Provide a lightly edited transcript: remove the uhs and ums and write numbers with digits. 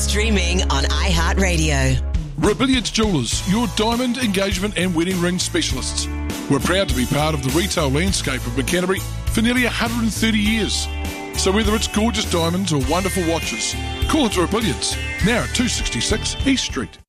Streaming on iHeartRadio. Rebellions Jewellers, your diamond, engagement and wedding ring specialists. We're proud to be part of the retail landscape of Canterbury for nearly 130 years. So whether it's gorgeous diamonds or wonderful watches, call into Rebellions, now at 266 East Street.